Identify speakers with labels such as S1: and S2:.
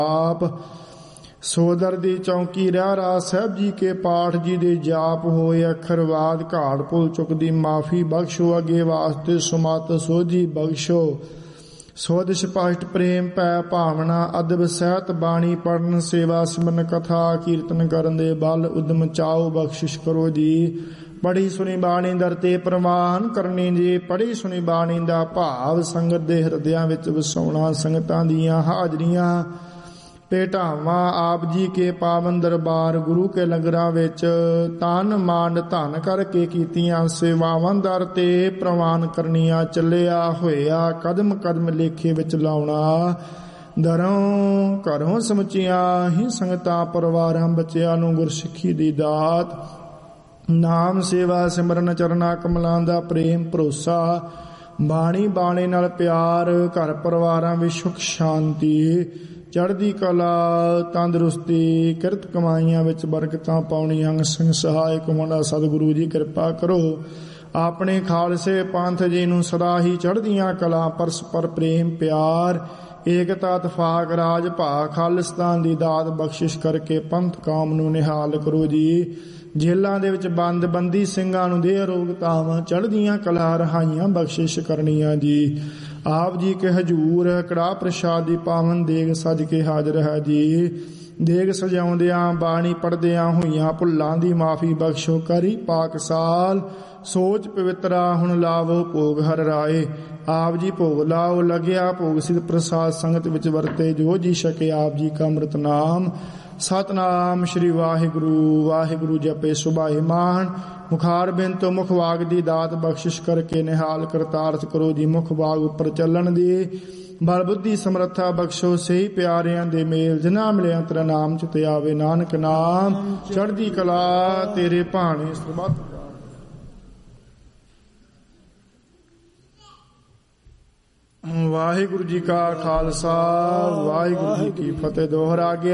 S1: ਆਪ। ਸੋਦਰ ਦੀ ਚੌਂਕੀ ਰਹਿਰਾ ਸਾਹਿਬ ਜੀ ਕੇ ਪਾਠ ਜੀ ਦੇ ਜਾਪ ਹੋਏ ਅਖਰਵਾਦ ਘਾੜ ਭੁੱਲ ਚੁੱਕ ਦੀ ਮਾਫੀ ਬਖਸ਼ੋ ਅੱਗੇ ਵਾਸਤੇ ਸੁਮਤ ਸੋਝੀ ਬਖਸ਼ੋ। ਸੋਧ ਸਪਸ਼ਟ ਪ੍ਰੇਮ ਪੈ ਭਾਵਨਾ ਅਦਬ ਸਹਿਤ ਬਾਣੀ ਪੜਨ ਸੇਵਾ ਸਿਮਰਨ ਕਥਾ ਕੀਰਤਨ ਕਰਨ ਦੇ ਬਲ ਉਦਮ ਚਾਓ ਬਖਸ਼ਿਸ਼ ਕਰੋ ਜੀ। ਪੜੀ ਸੁਣੀ ਬਾਣੀ ਦਰ ਤੇ ਪ੍ਰਵਾਨ ਕਰਨੀ ਜੀ। ਪੜੀ ਸੁਣੀ ਬਾਣੀ ਦਾ ਭਾਵ ਸੰਗਤ ਦੇ ਹਿਰਦਿਆਂ ਵਿੱਚ ਵਸਾਉਣਾ। ਸੰਗਤਾਂ ਦੀਆਂ ਹਾਜ਼ਰੀਆਂ ਭੇਟਾਵਾਂ ਆਪ ਜੀ ਕੇ ਪਾਵਨ ਦਰਬਾਰ ਗੁਰੂ ਕੇ ਲੰਗਰਾਂ ਵਿੱਚ ਤਨ ਮਨ ਧਨ ਕਰਕੇ ਕੀਤੀਆਂ ਸੇਵਾਵਾਂ ਦਰ ਤੇ ਪ੍ਰਵਾਨ ਕਰਨੀਆਂ। ਚੱਲਿਆ ਹੋਇਆ ਕਦਮ ਕਦਮ ਲੇਖੇ ਵਿੱਚ ਲਾਉਣਾ। ਦਰੋਂ ਘਰੋਂ ਸਮੁੱਚੀਆਂ ਹੀ ਸੰਗਤਾਂ ਪਰਿਵਾਰਾਂ ਬੱਚਿਆਂ ਨੂੰ ਗੁਰਸਿੱਖੀ ਦੀ ਦਾਤ ਨਾਮ ਸੇਵਾ ਸਿਮਰਨ ਚਰਨਾ ਕਮਲਾਂ ਦਾ ਪ੍ਰੇਮ ਭਰੋਸਾ ਬਾਣੀ ਬਾਣੇ ਨਾਲ ਪਿਆਰ ਘਰ ਪਰਿਵਾਰਾਂ ਵਿੱਚ ਸੁਖ ਸ਼ਾਂਤੀ ਚੜ੍ਹਦੀ ਕਲਾ ਤੰਦਰੁਸਤੀ ਕਿਰਤ ਕਮਾਈਆਂ ਵਿੱਚ ਬਰਕਤਾਂ ਪਾਉਣੀਆਂ। ਅੰਗ ਸੰਗ ਸਹਾਇਕ ਹੋਣਾ ਸਤਿਗੁਰੂ ਜੀ ਕਿਰਪਾ ਕਰੋ। ਆਪਣੇ ਖਾਲਸੇ ਪੰਥ ਜੀ ਨੂੰ ਸਦਾ ਹੀ ਚੜ੍ਹਦੀਆਂ ਕਲਾ ਪਰਸਪਰ ਪ੍ਰੇਮ ਪਿਆਰ ਏਕਤਾ ਇਤਫਾਕ ਰਾਜ ਭਾ ਖਾਲਿਸਤਾਨ ਦੀ ਦਾਤ ਬਖਸ਼ਿਸ਼ ਕਰਕੇ ਪੰਥ ਕਾਮ ਨੂੰ ਨਿਹਾਲ ਕਰੋ ਜੀ। ਜੇਲਾਂ ਦੇ ਵਿੱਚ ਬੰਦ ਬੰਦੀ ਸਿੰਘਾਂ ਨੂੰ ਦੇ ਅਰੋਗਤਾਵਾਂ ਚੜ੍ਹਦੀਆਂ ਕਲਾ ਰਹਾਈਆਂ ਬਖਸ਼ਿਸ਼ ਕਰਨੀਆਂ ਜੀ। ਆਪ ਜੀ ਕੇ ਹਜੂਰ ਕੜਾਹ ਪ੍ਰਸ਼ਾਦ ਦੀ ਪਾਵਨ ਦੇਗ ਸਜ ਕੇ ਹਾਜ਼ਰ ਹੈ ਜੀ। ਦੇਗ ਸਜਾਉਂਦਿਆਂ ਬਾਣੀ ਪੜ੍ਹਦਿਆਂ ਹੋਈਆਂ ਭੁੱਲਾਂ ਦੀ ਮਾਫੀ ਬਖਸ਼ੋ। ਕਰੀ ਪਾਕ ਸਾਲ ਸੋਚ ਪਵਿੱਤਰਾ ਹੁਣ ਲਾਵੋ ਭੋਗ ਹਰ ਰਾਏ। ਆਪ ਜੀ ਭੋਗ ਲਾਓ ਲੱਗਿਆ ਭੋਗ ਸਿਧ ਪ੍ਰਸਾਦ ਸੰਗਤ ਵਿੱਚ ਵਰਤੇ ਜੋ ਜੀ ਸਕੇ ਆਪ ਜੀ ਕਾ ਅੰਮ੍ਰਿਤ ਨਾਮ। ਸਤਨਾਮ ਸ਼੍ਰੀ ਵਾਹਿਗੁਰੂ ਵਾਹਿਗੁਰੂ ਜਪੇ ਸੁਭਾਏ ਮਾਨ। ਮੁਖਾਰ ਬਿਨ ਤੋਂ ਮੁਖ ਵਾਗ ਦੀ ਦਾਤ ਬਖਸ਼ਿਸ਼ ਕਰਕੇ ਨਿਹਾਲ ਕਰਤਾਰਥ ਕਰੋ ਜੀ। ਮੁਖ ਵਾਗ ਉੱਪਰ ਚੱਲਣ ਦੀ ਬਲ ਬੁੱਧੀ ਸਮਰੱਥਾ ਬਖਸ਼ੋ। ਸਹੀ ਪਿਆਰਿਆਂ ਦੇ ਮੇਲ ਜਿਨ੍ਹਾਂ ਮਿਲਿਆ ਤੇਰਾ ਨਾਮ ਚਿਤੇ ਆਵੇ। ਨਾਨਕ ਨਾਮ ਚੜ੍ਹਦੀ ਕਲਾ ਤੇਰੇ ਭਾਣੇ ਸਰਬੱਤ। ਵਾਹਿਗੁਰੂ ਜੀ ਕਾ ਖਾਲਸਾ ਵਾਹਿਗੁਰੂ ਜੀ ਕੀ ਫਤਿਹ। ਦੋਹਰਾ ਗਿਆ।